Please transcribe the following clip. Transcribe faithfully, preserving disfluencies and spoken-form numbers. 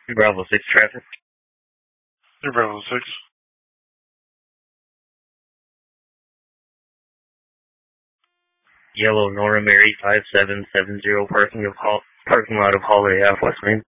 Bravo six traffic. Bravo six. Yellow Nora Mary five seven seven zero parking of Hol- parking lot of Holiday Ave, West Main.